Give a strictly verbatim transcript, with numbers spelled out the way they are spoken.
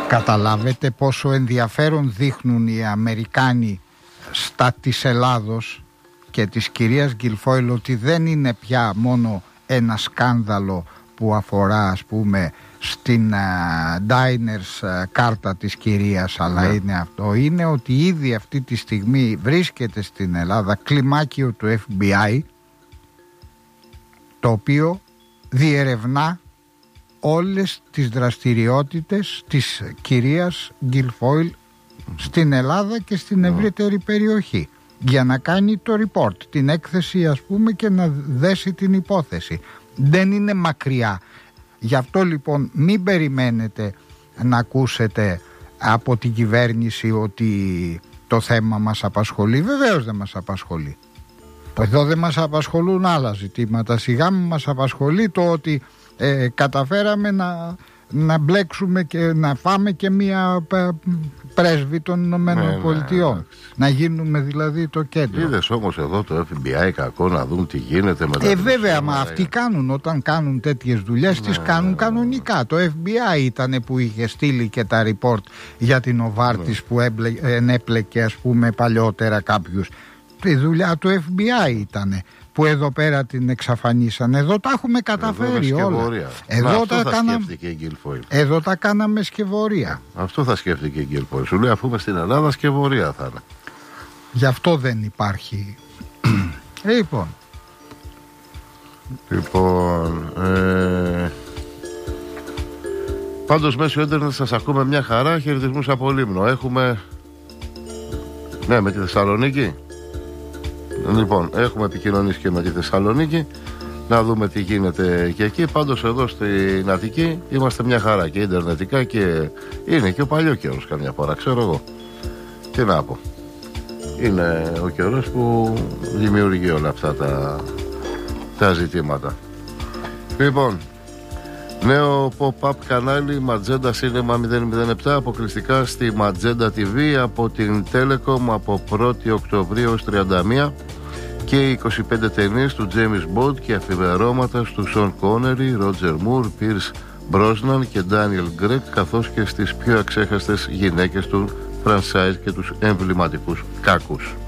Καταλάβετε πόσο ενδιαφέρον δείχνουν οι Αμερικάνοι στα της Ελλάδος και της κυρίας Γκιλφόιλ, ότι δεν είναι πια μόνο ένα σκάνδαλο που αφορά, ας πούμε, στην uh, diners uh, κάρτα της κυρίας, αλλά yeah. είναι αυτό, είναι ότι ήδη αυτή τη στιγμή βρίσκεται στην Ελλάδα κλιμάκιο του Εφ Μπι Άι, το οποίο διερευνά όλες τις δραστηριότητες της κυρίας Γκιλφόιλ στην Ελλάδα και στην ευρύτερη περιοχή, για να κάνει το report, την έκθεση, ας πούμε, και να δέσει την υπόθεση. Δεν είναι μακριά. Γι' αυτό λοιπόν μην περιμένετε να ακούσετε από την κυβέρνηση ότι το θέμα μας απασχολεί. Βεβαίως δεν μας απασχολεί. Εδώ δεν μας απασχολούν άλλα ζητήματα. Σιγά μας απασχολεί το ότι ε, καταφέραμε να, να μπλέξουμε και να φάμε και μία πρέσβη των Ηνωμένων ναι, Πολιτειών. Ναι, να γίνουμε δηλαδή το κέντρο. Είδες όμως εδώ το Εφ Μπι Άι κακό να δουν τι γίνεται με τα. Ε, βέβαια, μα αυτοί κάνουν, όταν κάνουν τέτοιες δουλειές, ναι, τις κάνουν ναι, κανονικά. Το Εφ Μπι Άι ήταν που είχε στείλει και τα report για την Οβάρτης, ναι, που έμπλε, ενέπλεκε, ας πούμε, παλιότερα κάποιους. Η δουλειά του Εφ Μπι Άι ήταν που εδώ πέρα την εξαφανίσαν. Εδώ τα έχουμε καταφέρει εδώ όλα. Εδώ, αυτό τα θα κάνα... σκέφτηκε η Γκιλφόιλ. Εδώ τα κάναμε σκευωρία. Αυτό θα σκέφτηκε η Γκιλφόιλ. Σου λέει, αφού είμαι στην Ελλάδα, σκευωρία θα είναι. Γι' αυτό δεν υπάρχει. Λοιπόν. Λοιπόν. Ε... Πάντως μέσω ίντερνετ σας ακούμε μια χαρά. Χαιρετισμούς από Λίμνο. Έχουμε. Ναι, με τη Θεσσαλονίκη. Λοιπόν, έχουμε επικοινωνήσει και με τη Θεσσαλονίκη. Να δούμε τι γίνεται και εκεί. Πάντως εδώ στην Αττική είμαστε μια χαρά και ιντερνετικά, και είναι και ο παλιό καιρός καμιά φορά, ξέρω εγώ. Τι να πω. Είναι ο καιρός που δημιουργεί όλα αυτά τα, τα ζητήματα. Λοιπόν, νέο pop-up κανάλι Magenta Cinema μηδέν μηδέν επτά, αποκλειστικά στη Magenta τι βι από την Telecom από πρώτη Οκτωβρίου ως τριάντα μία, και είκοσι πέντε ταινίες του James Bond και αφιερώματα στους Sean Connery, Roger Moore, Pierce Brosnan και Daniel Craig, καθώς και στις πιο αξέχαστες γυναίκες του franchise και τους εμβληματικούς κάκους.